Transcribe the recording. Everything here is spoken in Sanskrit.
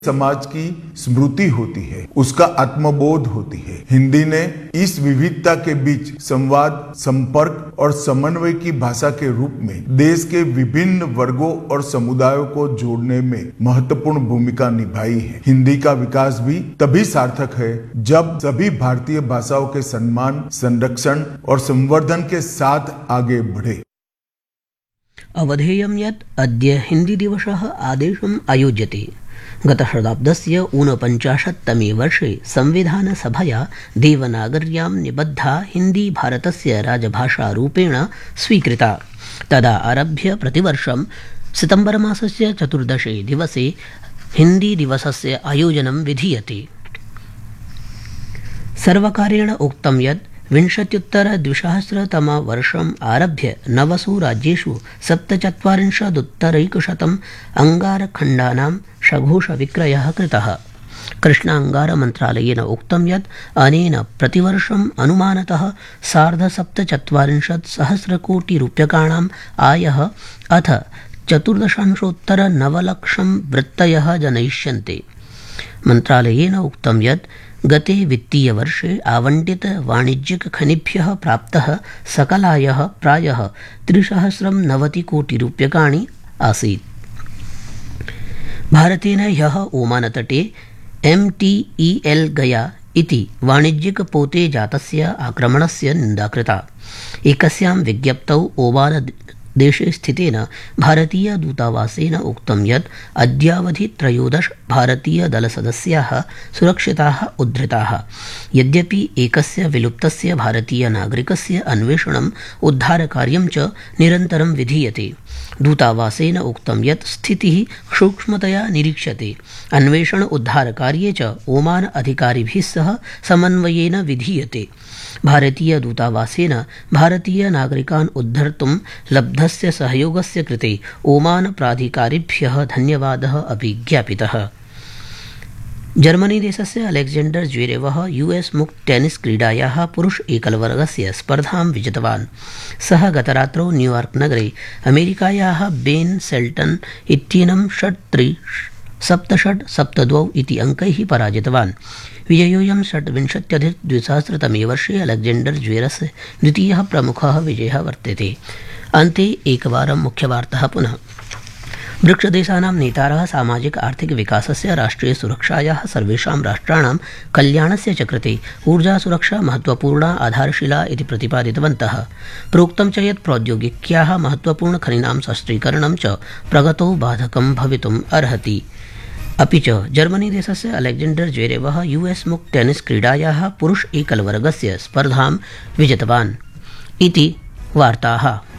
समाज की स्मृति होती है, उसका आत्मबोध होती है। हिंदी ने इस विविधता के बीच संवाद, संपर्क और समन्वय की भाषा के रूप में देश के विभिन्न वर्गों और समुदायों को जोड़ने में महत्वपूर्ण भूमिका निभाई है। हिंदी का विकास भी तभी सार्थक है जब सभी भारतीय भाषाओं के सम्मान, संरक्षण और संवर्धन के साथ आगे बढ़े। अवधेयं यत् अद्य हिंदी दिवसः आदेशम् आयोज्यते। गतशताब्दस्य 49तमे वर्षे संविधानसभया देवनागर्यां निबद्धा हिंदी भारतस्य राजभाषारूपेण स्वीकृता। तदा आरभ्य प्रतिवर्षं सितम्बरमासस्य 14 दिवसे हिंदी दिवसस्य आयोजनं विधीयते। सर्वकारेण उक्तं यत् 20उत्तर-2000 आरभ्य 9 राज्येषु 47% अंगारखण्डानां सघोषविक्रयः कृतः। कृष्णांगारमन्त्रालयेन उक्तं यत् अनेन प्रतिवर्षम् अनुमानतः 47,000 कोटि रूप्यकाणाम् आयः अथ 14.9 लक्षं वृत्तयः जनयिष्यन्ते। मन्त्रालयेन उक्तं यत् गते वित्तीयवर्षे आवंटित वाणिज्यिक खनिभ्यः प्राप्तः सकलायः प्रायः 390 कोटि रूप्यकाणि आसीत्। भारतेन ह्यः ओमानतटे MTEL गया इति वाणिज्यिक पोते जातस्य आक्रमणस्य निन्दा कृता। एकस्यां विज्ञप्तौ ओमान देशे स्थितेन भारतीय दूतावासेन उक्तं यत् अद्यावधि 13 भारतीय दलसदस्याः सुरक्षिताः उद्धृताः। यद्यपि एकस्य विलुप्तस्य भारतीय नागरिकस्य अन्वेषणम् उद्धारकार्यं च निरन्तरं विधीयते। दूतावासेन उक्तं यत् स्थितिः सूक्ष्मतया निरीक्ष्यते। अन्वेषण उद्धारकार्ये च ओमान अधिकारिभिः सह समन्वयेन विधीयते। भारतीय दूतावासेन भारतीय नागरिकान् उद्धर्तुं लब्धस्य सहयोगस्य कृते ओमान प्राधिकारिभ्यः धन्यवादः अपि ज्ञापितः। जर्मनी देशस्य अलेक्जेंडर ज्वेरेवः US मुक्त टेनिस क्रीडायाः पुरुष एकलवर्गस्य स्पर्धां विजितवान्। सः गतरात्रौ न्यूयॉर्क नगरे अमेरिकायाः बेन सेल्टन् इत्येनं 6-3, 7-6, 7-2 इति अंकैः पराजितवान्। विजयोऽयं 26-2000 वर्षे अलेक्जेंडर ज्वेरस्य द्वितीयः प्रमुखः विजयः वर्तते। अन्ते एकवारं मुख्यवार्ताः पुनः। ब्रिक्सदेशानां नेतारः सामाजिक आर्थिक विकासस्य राष्ट्रिय सुरक्षायाः सर्वेषां राष्ट्राणां कल्याणस्य च कृते ऊर्जा सुरक्षा महत्वपूर्णा आधारशिला इति प्रतिपादितवन्तः। प्रोक्तं च यत् प्रौद्योगिक्याः महत्वपूर्ण खनीनां शस्त्रीकरणं च प्रगतौ बाधकं भवितुम् अर्हति। अपि च जर्मनी देशस्य अलेक्जेंडर ज्वेरेवः US मुक्त टेनिस क्रीडायाः पुरुष एकलवर्गस्य स्पर्धां विजितवान्। इति वार्ताः।